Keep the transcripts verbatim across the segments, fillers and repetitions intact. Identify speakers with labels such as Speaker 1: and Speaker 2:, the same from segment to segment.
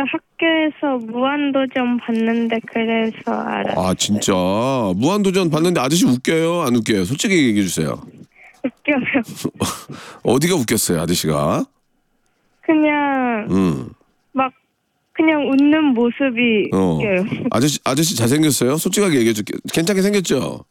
Speaker 1: 학교에서 무한도전 봤는데 그래서 알았어요.
Speaker 2: 아, 진짜. 무한도전 봤는데 아저씨 웃겨요? 안 웃겨요? 솔직히 얘기해 주세요.
Speaker 1: 웃겨요.
Speaker 2: 어디가 웃겼어요, 아저씨가?
Speaker 1: 그냥
Speaker 2: 음.
Speaker 1: 막 그냥 웃는 모습이
Speaker 2: 어.
Speaker 1: 웃겨요.
Speaker 2: 아저씨, 아저씨 잘생겼어요? 솔직하게 얘기해 줄게. 괜찮게 생겼죠?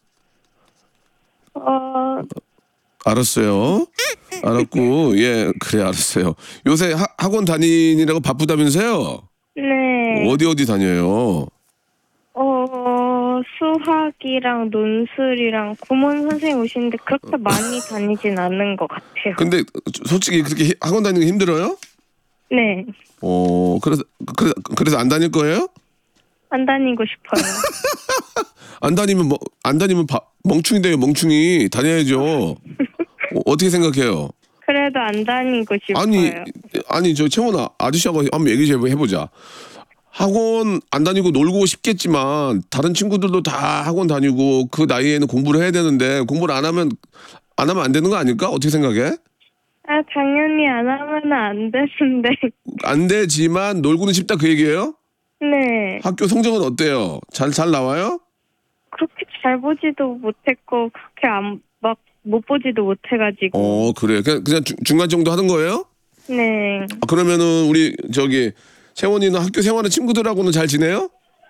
Speaker 1: 어,
Speaker 2: 알았어요. 알았고, 예, 그래, 알았어요. 요새 하, 학원 다니느라고 바쁘다면서요?
Speaker 1: 네.
Speaker 2: 어디 어디 다녀요?
Speaker 1: 어, 수학이랑 논술이랑 구몬 선생님 오시는데 그렇게 많이 다니진 않는 것 같아요.
Speaker 2: 근데 솔직히 그렇게 히- 학원 다니는 게 힘들어요?
Speaker 1: 네.
Speaker 2: 어, 그래서, 그래, 그래서 안 다닐 거예요?
Speaker 1: 안 다니고 싶어요.
Speaker 2: 안 다니면, 뭐, 안 다니면 바, 멍충이돼요, 멍충이. 다녀야죠. 어, 어떻게 생각해요?
Speaker 1: 그래도 안 다니고 싶어요.
Speaker 2: 아니, 아니, 저 채원아, 아저씨하고 한번 얘기 좀 해보자. 학원 안 다니고 놀고 싶겠지만, 다른 친구들도 다 학원 다니고, 그 나이에는 공부를 해야 되는데, 공부를 안 하면, 안 하면 안 되는 거 아닐까? 어떻게 생각해?
Speaker 1: 아, 당연히 안 하면 안 되는데.
Speaker 2: 안 되지만, 놀고는 싶다 그 얘기예요?
Speaker 1: 네.
Speaker 2: 학교 성적은 어때요? 잘, 잘 나와요?
Speaker 1: 그렇게 잘 보지도 못했고, 그렇게 안, 막, 못 보지도 못해가지고.
Speaker 2: 어, 그래. 그냥, 그냥 중- 중간 정도 하는 거예요?
Speaker 1: 네.
Speaker 2: 아, 그러면은, 우리, 저기, 채원이는 학교 생활은 친구들하고는 잘 지내요?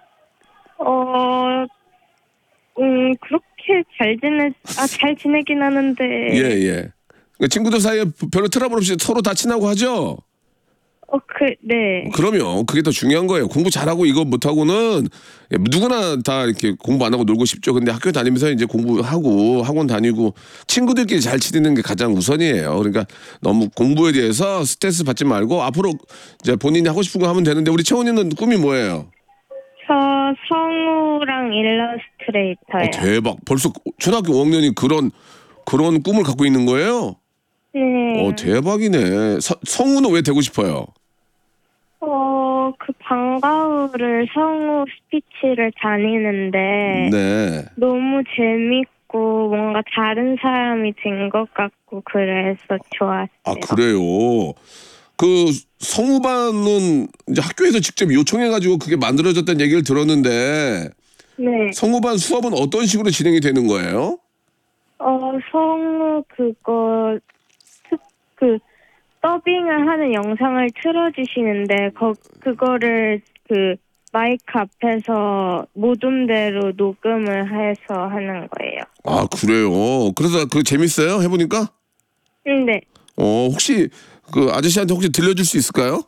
Speaker 1: 어, 음, 그렇게 잘 지내, 아, 잘 지내긴 하는데.
Speaker 2: 예, 예. 그러니까 친구들 사이에 별로 트러블 없이 서로 다 친하고 하죠?
Speaker 1: 어, 그, 네.
Speaker 2: 그러면 그게 더 중요한 거예요. 공부 잘하고 이거 못하고는 누구나 다 이렇게 공부 안 하고 놀고 싶죠. 근데 학교 다니면서 이제 공부하고 학원 다니고 친구들끼리 잘 지내는 게 가장 우선이에요. 그러니까 너무 공부에 대해서 스트레스 받지 말고 앞으로 이제 본인이 하고 싶은 거 하면 되는데 우리 채원이는 꿈이 뭐예요?
Speaker 1: 저 성우랑 일러스트레이터요.
Speaker 2: 어, 대박. 벌써 초등학교 오 학년이 그런 그런 꿈을 갖고 있는 거예요?
Speaker 1: 네.
Speaker 2: 어, 대박이네. 서, 성우는 왜 되고 싶어요?
Speaker 1: 어, 그 방과후를 성우 스피치를 다니는데
Speaker 2: 네.
Speaker 1: 너무 재밌고 뭔가 다른 사람이 된 것 같고 그래서 좋았어요.
Speaker 2: 아, 그래요. 그 성우반은 이제 학교에서 직접 요청해가지고 그게 만들어졌다는 얘기를 들었는데
Speaker 1: 네.
Speaker 2: 성우반 수업은 어떤 식으로 진행이 되는 거예요?
Speaker 1: 어, 성우 그거 스- 그 더빙을 하는 영상을 틀어주시는데 거 그거를 그 마이크 앞에서 모둠대로 녹음을 해서 하는 거예요.
Speaker 2: 아, 그래요. 그래서 그 재밌어요? 해보니까?
Speaker 1: 네.
Speaker 2: 어, 혹시 그 아저씨한테 혹시 들려줄 수 있을까요?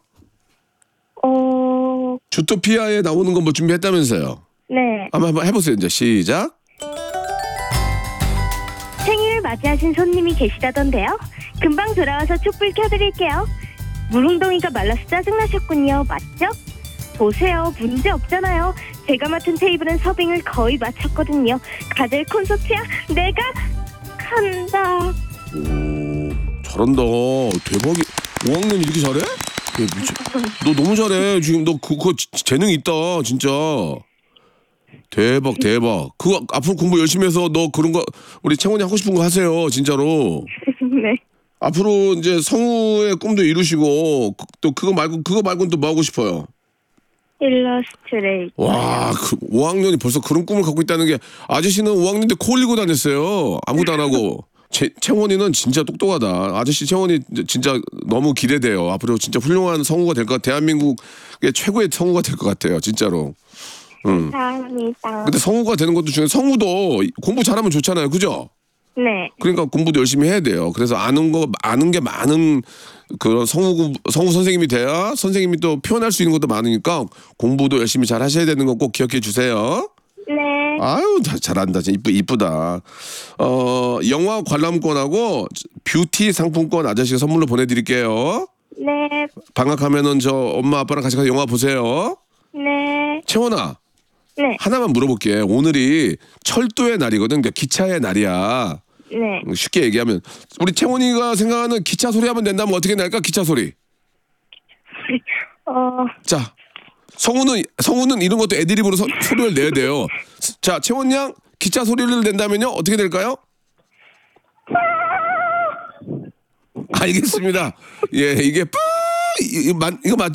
Speaker 1: 어,
Speaker 2: 주토피아에 나오는 거 뭐 준비했다면서요?
Speaker 1: 네.
Speaker 2: 한번 한번 해보세요. 이제 시작.
Speaker 1: 생일을 맞이하신 손님이 계시다던데요. 금방 돌아와서 촛불 켜드릴게요. 물웅덩이가 말라서 짜증나셨군요. 맞죠? 보세요. 문제 없잖아요. 제가 맡은 테이블은 서빙을 거의 마쳤거든요. 가젤 콘서트야. 내가 간다.
Speaker 2: 오, 잘한다. 대박이. 오 학년 이렇게 잘해? 야, 미쳐. 너 너무 잘해. 지금 너 그거 재능 있다. 진짜. 대박, 대박. 그거 앞으로 공부 열심히 해서 너 그런 거 우리 채원이 하고 싶은 거 하세요. 진짜로.
Speaker 1: 네.
Speaker 2: 앞으로 이제 성우의 꿈도 이루시고 그- 또 그거 말고 그거 말고는 또 뭐 하고 싶어요?
Speaker 1: 일러스트레이터.
Speaker 2: 와, 그 오 학년이 벌써 그런 꿈을 갖고 있다는 게 아저씨는 오 학년 때 코 흘리고 다녔어요. 아무것도 안 하고. 채, 채원이는 진짜 똑똑하다. 아저씨 채원이 진짜 너무 기대돼요. 앞으로 진짜 훌륭한 성우가 될 것 같아요. 대한민국의 최고의 성우가 될 것 같아요. 진짜로. 음.
Speaker 1: 감사합니다.
Speaker 2: 근데 성우가 되는 것도 중요해. 성우도 공부 잘하면 좋잖아요. 그죠?
Speaker 1: 네.
Speaker 2: 그러니까 공부도 열심히 해야 돼요. 그래서 아는 거, 아는 게 많은 그런 성우, 성우 선생님이 돼야 선생님이 또 표현할 수 있는 것도 많으니까 공부도 열심히 잘 하셔야 되는 거 꼭 기억해 주세요.
Speaker 1: 네.
Speaker 2: 아유, 자- 잘한다. 진짜 이쁘, 이쁘다. 어, 영화 관람권하고 뷰티 상품권 아저씨가 선물로 보내드릴게요.
Speaker 1: 네.
Speaker 2: 방학하면은 저 엄마 아빠랑 같이 가서 영화 보세요.
Speaker 1: 네.
Speaker 2: 채원아,
Speaker 1: 네.
Speaker 2: 하나만 물어볼게. 오늘이 철도의 날이거든. 그러니까 기차의 날이야.
Speaker 1: 네.
Speaker 2: 쉽게 얘기하면 우리 채원이가 생각하는 기차 소리 하면 된다면 어떻게 날까? 기차 소리.
Speaker 1: 어,
Speaker 2: 자, 성우는 성우는 이런 것도 애드립으로 서- 소리를 내야 돼요. 자, 채원 양 기차 소리를 낸다면요 어떻게 될까요? 알겠습니다. 예, 이게 뿌 이- 이- 맞- 이거 맞죠?